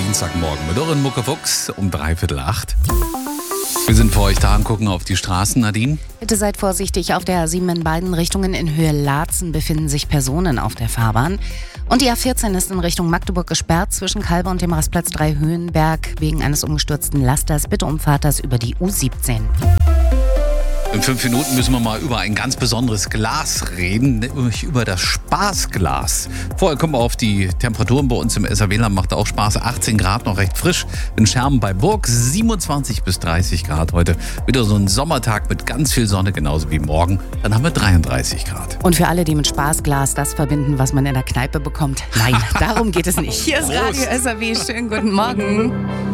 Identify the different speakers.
Speaker 1: Dienstagmorgen mit Oren Muckefuchs um 7:45. Wir sind für euch da und gucken auf die Straßen, Nadine.
Speaker 2: Bitte seid vorsichtig. Auf der A7 in beiden Richtungen in Höhe Laatzen befinden sich Personen auf der Fahrbahn. Und die A14 ist in Richtung Magdeburg gesperrt zwischen Kalbe und dem Rastplatz 3 Höhenberg wegen eines umgestürzten Lasters. Bitte umfahrt das über die U17.
Speaker 1: In 5 Minuten müssen wir mal über ein ganz besonderes Glas reden, nämlich über das Spaßglas. Vorher kommen wir auf die Temperaturen bei uns im SAW-Land, macht auch Spaß. 18 Grad, noch recht frisch. In Scherben bei Burg 27 bis 30 Grad heute. Wieder so ein Sommertag mit ganz viel Sonne, genauso wie morgen. Dann haben wir 33 Grad.
Speaker 2: Und für alle, die mit Spaßglas das verbinden, was man in der Kneipe bekommt, nein, darum geht es nicht. Hier ist Radio SAW. Schönen guten Morgen.